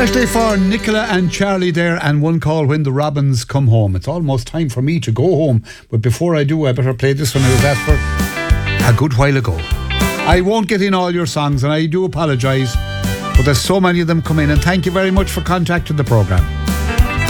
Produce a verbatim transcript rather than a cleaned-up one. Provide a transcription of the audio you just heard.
Especially for Nicola and Charlie there, and One Call When the Robins Come Home. It's almost time for me to go home, but before I do, I better play this one I was asked for a good while ago. I won't get in all your songs, and I do apologise, but there's so many of them come in, and thank you very much for contacting the programme.